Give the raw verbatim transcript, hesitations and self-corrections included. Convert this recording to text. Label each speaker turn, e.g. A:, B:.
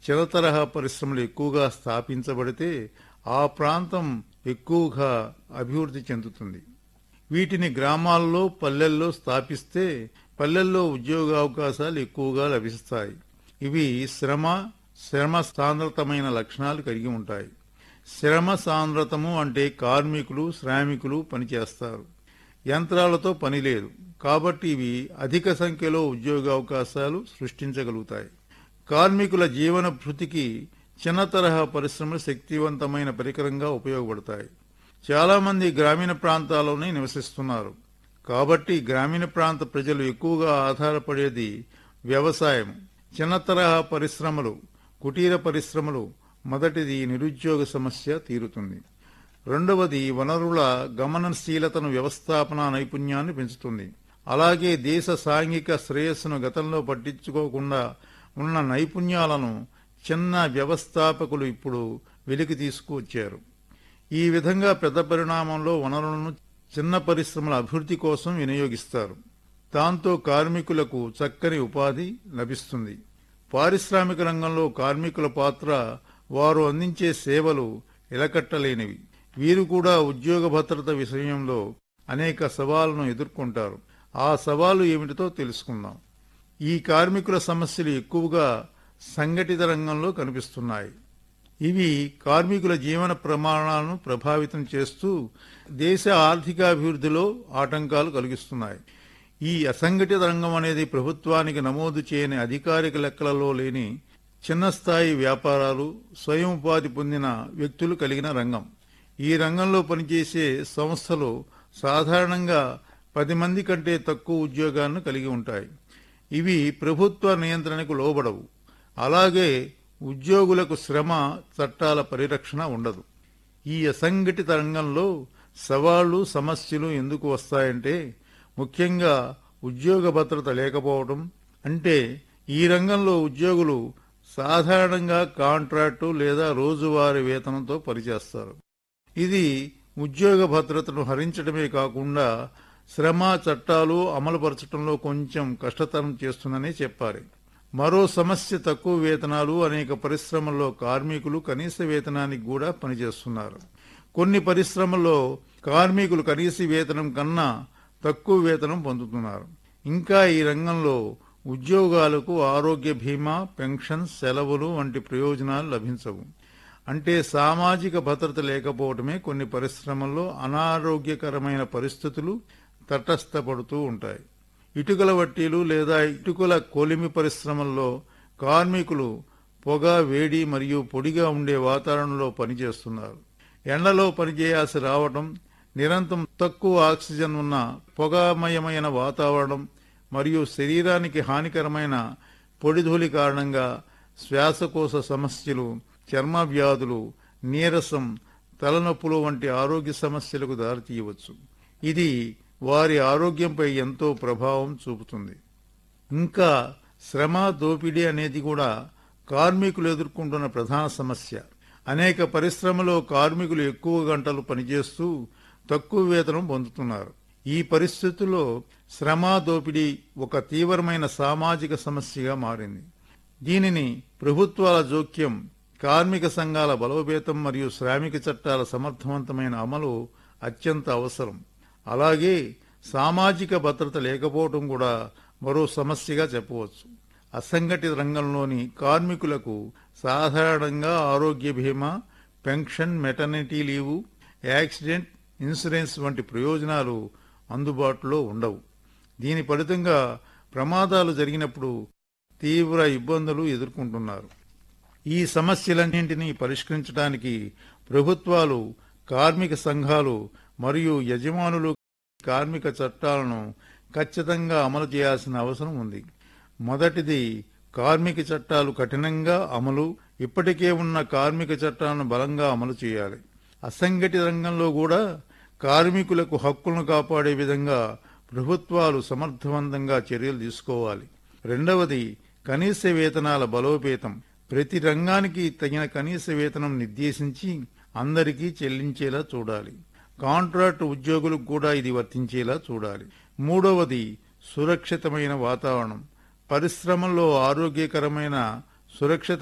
A: చిరతరహా పరిశ్రమలు ఎక్కువగా స్థాపించబడితే ఆ ప్రాంతం ఎక్కువగా అభివృద్ధి చెందుతుంది. వీటిని గ్రామాల్లో, పల్లెల్లో స్థాపిస్తే పల్లెల్లో ఉద్యోగావకాశాలు ఎక్కువగా లభిస్తాయి. ఇవి శ్రమ, శ్రమ సాంద్రతమైన లక్షణాలు కలిగి ఉంటాయి. శ్రమ సాంద్రతము అంటే కార్మికులు, శ్రామికులు పనిచేస్తారు. యంత్రాలతో పని లేదు. కాబట్టి ఇవి అధిక సంఖ్యలో ఉద్యోగావకాశాలు సృష్టించగలుగుతాయి. కార్మికుల జీవన భృతికి చిన్న తరహా పరిశ్రమలు శక్తివంతమైన పరికరంగా ఉపయోగపడతాయి. చాలా మంది గ్రామీణ ప్రాంతాల్లోనే నివసిస్తున్నారు. కాబట్టి గ్రామీణ ప్రాంత ప్రజలు ఎక్కువగా ఆధారపడేది వ్యవసాయం. చిన్న తరహా పరిశ్రమలు, కుటీర పరిశ్రమలు. మొదటిది నిరుద్యోగ సమస్య తీరుతుంది. రెండవది వనరుల గమనశీలతను, వ్యవస్థాపన నైపుణ్యాన్ని పెంచుతుంది. అలాగే దేశ సాంఘిక శ్రేయస్సును గతంలో పట్టించుకోకుండా ఉన్న నైపుణ్యాలను చిన్న వ్యవస్థాపకులు ఇప్పుడు వెలికి తీసుకువచ్చారు. ఈ విధంగా పెద్ద పరిణామంలో వనరులను చిన్న పరిశ్రమల అభివృద్ధి కోసం వినియోగిస్తారు. దాంతో కార్మికులకు చక్కని ఉపాధి లభిస్తుంది. పారిశ్రామిక రంగంలో కార్మికుల పాత్ర, వారు అందించే సేవలు ఎలకట్టలేనివి. వీరు కూడా ఉద్యోగ భద్రత విషయంలో అనేక సవాళ్లను ఎదుర్కొంటారు. ఆ సవాలు ఏమిటితో తెలుసుకుందాం. ఈ కార్మికుల సమస్యలు ఎక్కువగా సంఘటిత రంగంలో కనిపిస్తున్నాయి. ఇవి కార్మికుల జీవన ప్రమాణాలను ప్రభావితం చేస్తూ దేశ ఆర్థికాభివృద్ధిలో ఆటంకాలు కలిగిస్తున్నాయి. ఈ అసంఘటిత రంగం అనేది ప్రభుత్వానికి నమోదు చేయని అధికారిక లెక్కలలో లేని చిన్న స్థాయి వ్యాపారాలు, స్వయం ఉపాధి పొందిన వ్యక్తులు కలిగిన రంగం. ఈ రంగంలో పనిచేసే సంస్థలు సాధారణంగా పది మంది కంటే తక్కువ ఉద్యోగాలను కలిగి ఉంటాయి. ఇవి ప్రభుత్వ నియంత్రణకు లోబడవు. అలాగే ఉద్యోగులకు శ్రమ చట్టాల పరిరక్షణ ఉండదు. ఈ అసంఘటిత రంగంలో సవాళ్లు, సమస్యలు ఎందుకు వస్తాయంటే ముఖ్యంగా ఉద్యోగ భద్రత లేకపోవడం. అంటే ఈ రంగంలో ఉద్యోగులు సాధారణంగా కాంట్రాక్టు లేదా రోజువారీ వేతనంతో పనిచేస్తారు. ఇది ఉద్యోగ భద్రతను హరించడమే కాకుండా శ్రమ చట్టాలు అమలుపరచడంలో కొంచెం కష్టతరం చేస్తుందనే చెప్పాలి. మరో సమస్య తక్కువ వేతనాలు. అనేక పరిశ్రమల్లో కార్మికులు కనీస వేతనానికి కూడా పనిచేస్తున్నారు. కొన్ని పరిశ్రమల్లో కార్మికులు కనీస వేతనం కన్నా తక్కువ వేతనం పొందుతున్నారు. ఇంకా ఈ రంగంలో ఉద్యోగాలకు ఆరోగ్య బీమా, పెన్షన్, సెలవులు వంటి ప్రయోజనాలు లభించవు. అంటే సామాజిక భద్రత లేకపోవడమే కొన్ని పరిశ్రమల్లో అనారోగ్యకరమైన పరిస్థితులు తటస్థపడుతూ ఉంటాయి. ఇటుకల వట్టీలు లేదా ఇటుకల కొలిమి పరిశ్రమల్లో కార్మికులు పొగ, వేడి మరియు పొడిగా ఉండే వాతావరణంలో పనిచేస్తున్నారు. ఎండలో పనిచేయాల్సి రావడం, నిరంతరం తక్కువ ఆక్సిజన్ ఉన్న పొగమయమైన వాతావరణం మరియు శరీరానికి హానికరమైన పొడిధూళి కారణంగా శ్వాసకోశ సమస్యలు, చర్మ వ్యాధులు, నీరసం, తలనొప్పులు వంటి ఆరోగ్య సమస్యలకు దారితీయవచ్చు. ఇది వారి ఆరోగ్యంపై ఎంతో ప్రభావం చూపుతుంది. ఇంకా శ్రమ దోపిడీ అనేది కూడా కార్మికులు ఎదుర్కొంటున్న ప్రధాన సమస్య. అనేక పరిశ్రమలో కార్మికులు ఎక్కువ గంటలు పనిచేస్తూ తక్కువ వేతనం పొందుతున్నారు. ఈ పరిస్థితుల్లో శ్రమ దోపిడీ ఒక తీవ్రమైన సామాజిక సమస్యగా మారింది. దీనిని ప్రభుత్వాల జోక్యం, కార్మిక సంఘాల బలోపేతం మరియు శ్రామిక చట్టాల సమర్థవంతమైన అమలు అత్యంత అవసరం. అలాగే సామాజిక భద్రత లేకపోవడం కూడా మరో సమస్యగా చెప్పవచ్చు. అసంఘటిత రంగంలోని కార్మికులకు సాధారణంగా ఆరోగ్య బీమా, pension, maternity leave, accident insurance వంటి ప్రయోజనాలు అందుబాటులో ఉండవు. దీని ఫలితంగా ప్రమాదాలు జరిగినప్పుడు తీవ్ర ఇబ్బందులు ఎదుర్కొంటున్నారు. ఈ సమస్యలన్నింటినీ పరిష్కరించడానికి ప్రభుత్వాలు, కార్మిక సంఘాలు మరియు యజమానులు కార్మిక చట్టాలను ఖచ్చితంగా అమలు చేయాల్సిన అవసరం ఉంది. మొదటిది కార్మిక చట్టాలు కఠినంగా అమలు. ఇప్పటికే ఉన్న కార్మిక చట్టాలను బలంగా అమలు చేయాలి. అసంఘటిత రంగంలో కూడా కార్మికులకు హక్కులను కాపాడే విధంగా ప్రభుత్వాలు సమర్థవంతంగా చర్యలు తీసుకోవాలి. రెండవది కనీస వేతనాల బలోపేతం. ప్రతి రంగానికి తగిన కనీస వేతనం నిర్దేశించి అందరికీ చెల్లించేలా చూడాలి. కాంట్రాక్టు ఉద్యోగులకు కూడా ఇది వర్తించేలా చూడాలి. మూడవది సురక్షితమైన వాతావరణం. పరిశ్రమల్లో ఆరోగ్యకరమైన, సురక్షిత